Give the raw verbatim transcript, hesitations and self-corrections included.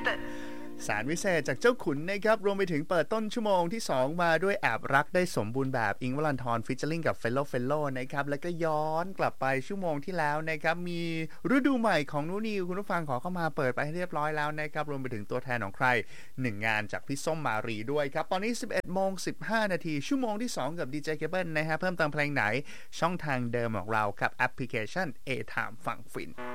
สารวิเศษจากเจ้าขุนนะครับรวมไปถึงเปิดต้นชั่วโมงที่สองมาด้วยแอบรักได้สมบูรณ์แบบอิงค์วรันธรฟีเจอริ่งกับเฟลโลเฟลโลนะครับแล้วก็ย้อนกลับไปชั่วโมงที่แล้วนะครับมีฤดูใหม่ของนูนิวคุณผู้ฟังขอเข้ามาเปิดไปให้เรียบร้อยแล้วนะครับรวมไปถึงตัวแทนของใครหนึ่งงานจากพี่ส้มมารีด้วยครับตอนนี้ สิบเอ็ดโมงสิบห้านาทีชั่วโมงที่สองกับ ดี เจ เคเบิลนะฮะเพิ่มเติมเพลงไหนช่องทางเดิมของเราครับแอปพลิเคชัน A Time ฟังฟิน